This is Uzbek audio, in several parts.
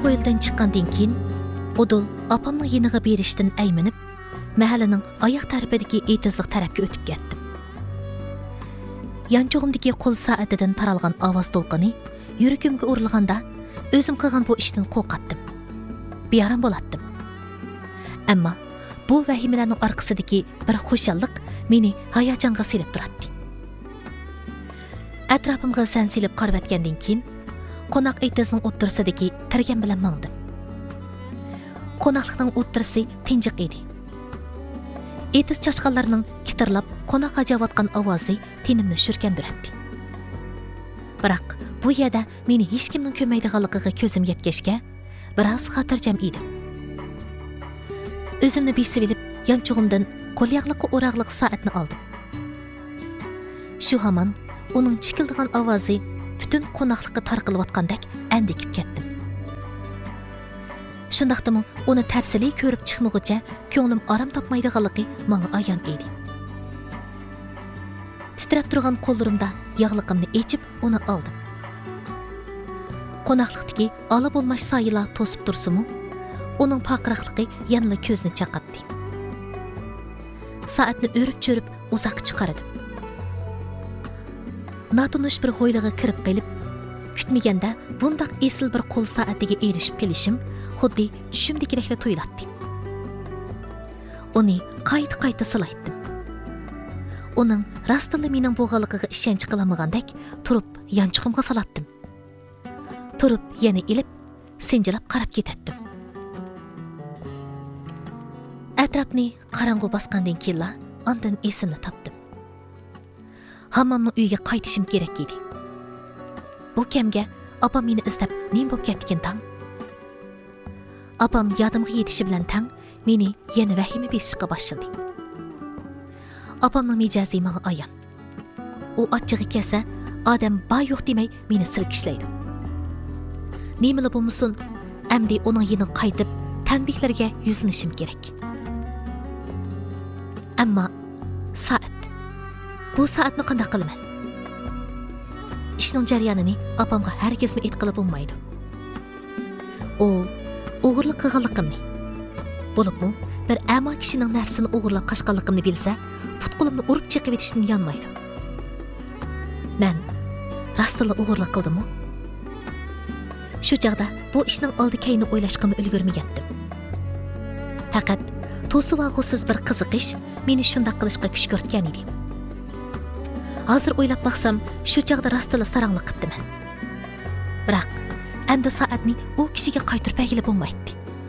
hoyildan chiqqandan keyin Odul apamning yeniga berishdan ayminib, mahallaning oyoq tarafidagi etizliq tarafga o'tib ketdim. Yanchog'imdagi qo'l soatidan taralgan ovoz to'lqini yuragimga urilganda, o'zim qilgan bu ishdan qo'rqatdim. Bearam bo'latdim. Ammo bu vahimalarning orqasidagi bir xushalliq meni hayajonga silib turadi. Atrofimga sansilib qarab o'tgandan keyin qo'noq etizning o'ttirsidagi tirgan bilan mangdim. Qo'noqlikning o'ttirisi tinchiq edi. Etiz chashqanlarning kitirlab qo'noqqa javotgan ovozi tenimni shurkandiradi. Biroq bu yerda meni hech kimning ko'maydiganligiga ko'zim yetkashga biroz xotirjam edim. O'zimni besib olib, yanchog'imdan qo'lyaqliqqa o'rog'liq soatni oldim. Shu hamon uning chikildigan ovozi butun qo'noqlikqa tarqalayotgandek andikib ketdim. Shundaqdimi uni tafsiliy ko'rib chiqmaguncha ko'nglim orom topmaydiganligi menga ayon edi. Titrab turgan qo'llarimda yog'liqimni echib uni oldim. Qo'noqlikdagi ola bo'lmash soyilar to'sib tursimu, uning paqiraqligi yanada ko'zni chaqatdi. Soatni o'rib-cho'rib uzoq chiqardim. Natunish bir hoyliga kirib qelib, kutmaganda bundaq esil bir qo'l soatiga erishib kelishim xuddi tushimdagidek tuyulatdi. Uni qayta silaytdim. Uning rostila mening bo'lganligiga ishonch qilamagandek turib yanchig'imga salatdim. Turib yana ilib, sinjilab qarab ketatdim. Atrofni qorong'u bosgandan keyin ondan esimni topdim. Hammamning uyiga qaytishim kerak edi. Bu kamga opam meni izlab nim bo'lib ketgan tang. Opam yodimga yetishi bilan tang meni yana vahima besishga boshladi. Opamning mijozi menga ayon. U ochig'i kelsa, odam ba yo'q demay meni silkishlaydi. Nimala bo'lmasin, amdi uning yeniga qaytib, tanbihlarga yuzlanishim kerak. Ammo soat. Bu soatni qanday qilaman? Ishning jarayonini opamga hargizmi aytqilib bo'lmaydi. U o'g'irlik qilganligimni, bo'libmi bir amo kishining narsasini o'g'irlab qochganligimni bilsa, put-qo'limni urib chiqib etishdan yonmaydi. Men rostila o'g'irlik qildimmi? Shu chaqda bu ishning oldi-keyni o'ylashga ulgurmagandim. Faqat to'sib og'usiz bir qiziqish meni shunday qilishga kuch ko'rtgan edi. Hozir o'ylab baxsam, shu chaqda rostila saranglik qildim. Biroq endi soatni u kishiga qaytirib berib bo'lmaydi.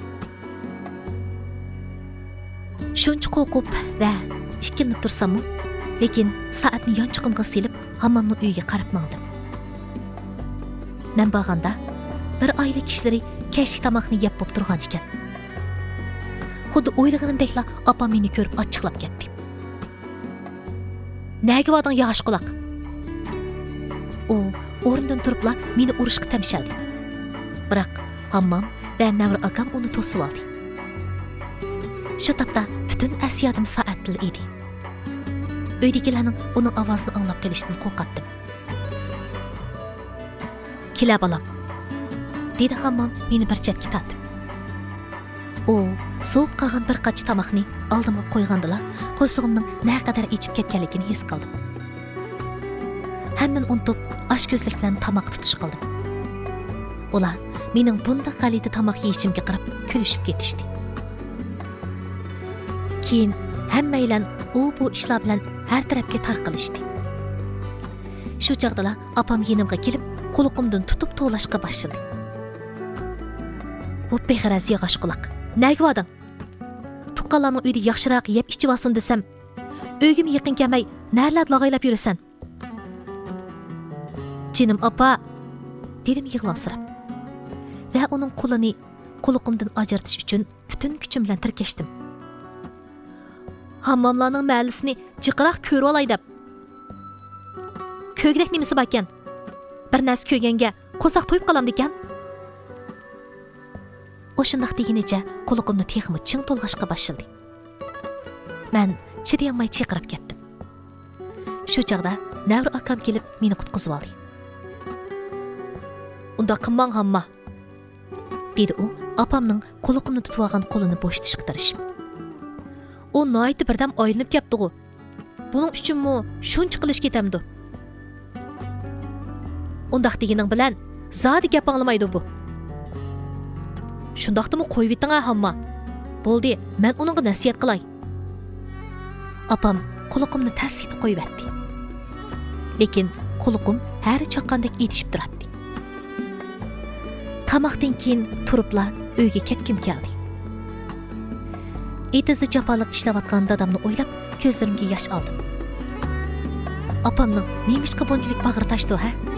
Shuncha qo'rqib va ishkinib tursam-mu, lekin soatni yonchiqimga silib, hammamning uyiga qarab mangdim. Men borganda bir oila kishilari kechki tomoqni yeb bo'lib turgan ekan. Xuddi o'ylaganimdekla opam meni ko'rib ochiqlab ketdi. Nega voding yog'och quloq? U o'rnidan turibla meni urishga tamshaldi. Biroq hammam va Navr akam uni to'sib oldi. Shu topda butun asiyadim soatli edi. Uydagilarning uning ovozini anglab kelishdan qo'rqatdim. "Kela bolam", dedi hammam meni bir chetga tortib. U so'p qolgan bir qachi tomoqni oldimga qo'ygandilar, qo'rsig'imning naqadar ichib ketganligini his qildim. Hamman unutib, oshko'zlik bilan tomoq tutish qildim. Ular mening bunda g'alati tomoq yeyishimga qarab kulishib ketishdi. Keyin hammaylar bu ishlar bilan har tarafga tarqalishdi. Shu chaqda opam yenimga kelib, qo'liqimdan tutib to'lashga boshladi. "Bu beg'araz yog'och quloq. Nega voding? Tuqqanlarning uyda yaxshiroq yeb ichib olsin desam, uygim yaqin kelmay, narlar lag'aylab yurasan." "Jinim opa", dedim yig'lamsirab. Va uning qo'lini qo'liqimdan ajratish uchun butun kuchim bilan tirkashdim. "Hammomlarning mahallisini jiqiroq ko'rib olay deb. Ko'grak nimasi bor ekan? Bir narsa ko'rganga qo'saq to'yib qolamdi ekan." O'shundaq deginicha qo'liqimni texmi ching to'lg'ashga boshladi. Men chidayolmay chaqirib ketdim. Shu chaqda Navr akam kelib meni qutqizib oldi. "Unda qilmang hamma", dedi u, apamning quliqimni tutib olgan qo'lini bo'shatishga tirishib. U noiti birdam aylanib kelibdi-ku. Buning uchunmi shuncha qilish ketamdi? Undaq deganing bilan zodi gap anglamaydi bu. Shundaqdimi qo'yib eting-a hamma. Bo'ldi, men uningga nasihat qilay. Apam quliqimni tasdiqlab qo'yibdi. Lekin quliqim har chaqqandek etishib turadi. Tamoqdan keyin turibla uyga ketkim keldi. Etizda jafoliq ishlayotgan dadamni o'ylab, ko'zlarimga yosh oldim. Apamning nemishqa bunchalik bag'ri tashdi, ha?